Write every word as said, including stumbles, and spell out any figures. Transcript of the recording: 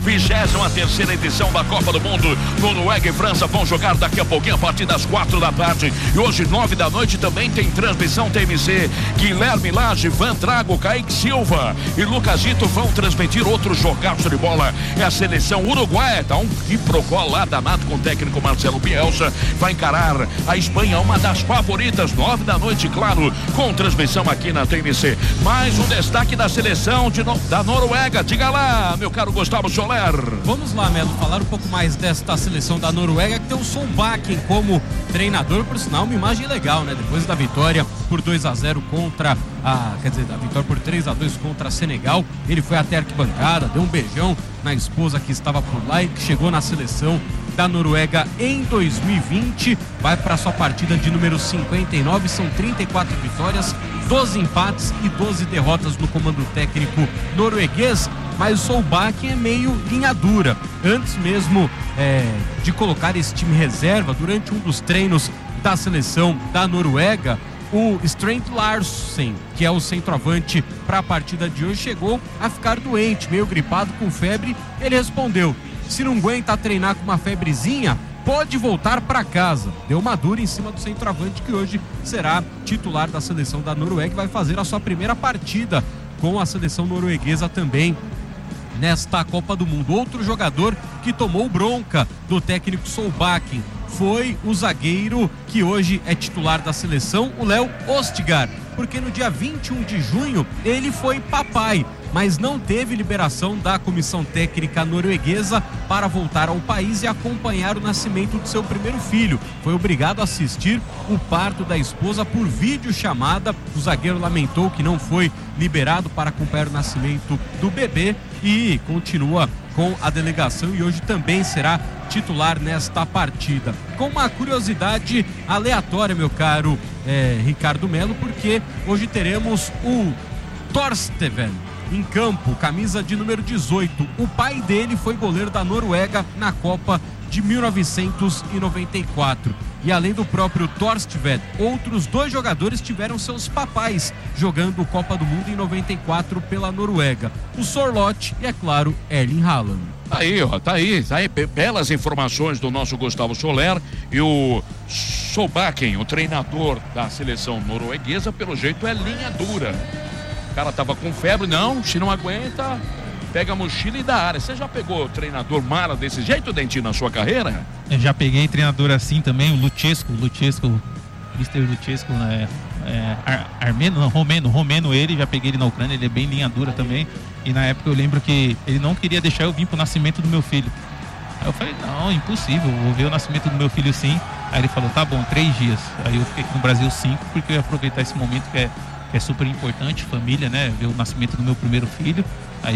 vigésima terceira edição da Copa do Mundo. Noruega e França vão jogar daqui a pouquinho a partir das quatro da tarde. E hoje, nove da noite, também tem transmissão T M C. Guilherme Lage, Van Trago, Kaique Silva e Lucasito vão transmitir outro jogaço de bola. É a seleção uruguaia, tá um quiprocó lá danado com o técnico Marcelo Bielsa. Vai encarar a Espanha, uma das favoritas, nove da noite, claro, com transmissão aqui na T M C. Mais um destaque da seleção de no... da Noruega. Diga lá, meu caro Gustavo Soler. Vamos lá, Melo, falar um pouco mais desta seleção da Noruega, que tem o Solbakken como treinador, por sinal, uma imagem legal, né? Depois da vitória por dois a zero contra a, quer dizer, da vitória por três a dois contra a Senegal, ele foi até a arquibancada, deu um beijão na esposa que estava por lá e que chegou na seleção da Noruega em dois mil e vinte, vai para sua partida de número cinquenta e nove, são trinta e quatro vitórias, doze empates e doze derrotas no comando técnico norueguês. Mas o Solbakken é meio linha dura. Antes mesmo é, de colocar esse time reserva, durante um dos treinos da seleção da Noruega, o Strand Larsen, que é o centroavante para a partida de hoje, chegou a ficar doente, meio gripado, com febre. Ele respondeu: se não aguenta treinar com uma febrezinha, pode voltar para casa. Deu uma dura em cima do centroavante, que hoje será titular da seleção da Noruega e vai fazer a sua primeira partida com a seleção norueguesa também nesta Copa do Mundo. Outro jogador que tomou bronca do técnico Solbakken foi o zagueiro que hoje é titular da seleção, o Léo Østigard, porque no dia vinte e um de junho ele foi papai, mas não teve liberação da comissão técnica norueguesa para voltar ao país e acompanhar o nascimento do seu primeiro filho. Foi obrigado a assistir o parto da esposa por videochamada. O zagueiro lamentou que não foi liberado para acompanhar o nascimento do bebê e continua com a delegação e hoje também será titular nesta partida. Com uma curiosidade aleatória, meu caro é, Ricardo Melo, porque hoje teremos o Torsteven em campo, camisa de número dezoito. O pai dele foi goleiro da Noruega na Copa de mil novecentos e noventa e quatro. E além do próprio Torsteven, outros dois jogadores tiveram seus papais jogando Copa do Mundo em noventa e quatro pela Noruega. O Sorloth e, é claro, Erling Haaland. Aí, ó, tá aí, tá aí, belas informações do nosso Gustavo Soler. E o Solbakken, o treinador da seleção norueguesa, pelo jeito é linha dura. O cara tava com febre, não, se não aguenta, pega a mochila e dá área. Você já pegou treinador mala desse jeito, Dentinho, na sua carreira? Eu já peguei treinador assim também, o Luchescu, Luchescu, mister Luchescu, né? É, ar, armeno, não, romeno, romeno ele, já peguei ele na Ucrânia, ele é bem linha dura também. E na época eu lembro que ele não queria deixar eu vir pro nascimento do meu filho. Aí eu falei, não, impossível, vou ver o nascimento do meu filho sim. Aí ele falou, tá bom, três dias. Aí eu fiquei aqui no Brasil cinco, porque eu ia aproveitar esse momento que é, que é super importante, família, né? Ver o nascimento do meu primeiro filho.